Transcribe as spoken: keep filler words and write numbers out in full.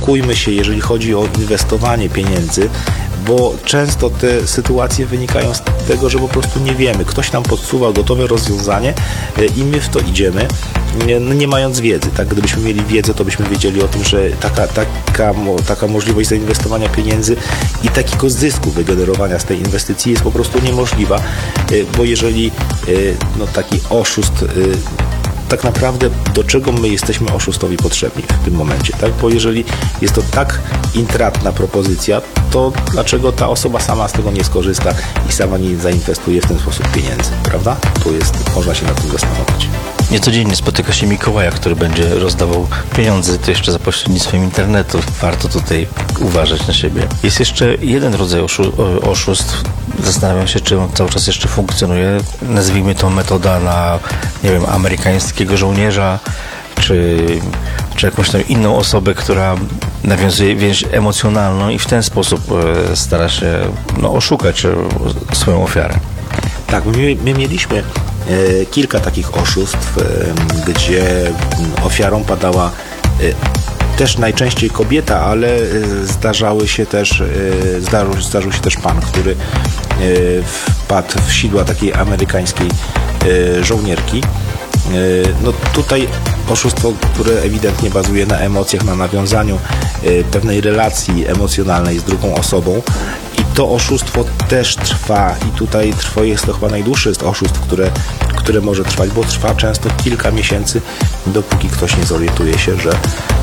oszukujmy się, jeżeli chodzi o inwestowanie pieniędzy, bo często te sytuacje wynikają z tego, że po prostu nie wiemy. Ktoś nam podsuwa gotowe rozwiązanie i my w to idziemy, nie, nie mając wiedzy. Tak? Gdybyśmy mieli wiedzę, to byśmy wiedzieli o tym, że taka, taka, taka możliwość zainwestowania pieniędzy i takiego zysku wygenerowania z tej inwestycji jest po prostu niemożliwa, bo jeżeli no, taki oszust, tak naprawdę do czego my jesteśmy oszustowi potrzebni w tym momencie, tak? Bo jeżeli jest to tak intratna propozycja, to dlaczego ta osoba sama z tego nie skorzysta i sama nie zainwestuje w ten sposób pieniędzy, prawda? Tu jest, można się nad tym zastanowić. Niecodziennie spotyka się Mikołaja, który będzie rozdawał pieniądze, to jeszcze za pośrednictwem internetu. Warto tutaj uważać na siebie. Jest jeszcze jeden rodzaj oszu- oszustw. Zastanawiam się, czy on cały czas jeszcze funkcjonuje. Nazwijmy to metoda na, nie wiem, amerykańskiego żołnierza, czy, czy jakąś tam inną osobę, która nawiązuje więź emocjonalną i w ten sposób e, stara się no, oszukać e, swoją ofiarę. Tak, my, my mieliśmy e, kilka takich oszustw, e, gdzie ofiarą padała e, też najczęściej kobieta, ale e, zdarzały się też, e, zdarzył, zdarzył się też pan, który e, wpadł w sidła takiej amerykańskiej e, żołnierki. E, no tutaj oszustwo, które ewidentnie bazuje na emocjach, na nawiązaniu e, pewnej relacji emocjonalnej z drugą osobą. I to oszustwo też trwa i tutaj trwa, jest to chyba najdłuższe jest oszustw, które, które może trwać, bo trwa często kilka miesięcy, dopóki ktoś nie zorientuje się, że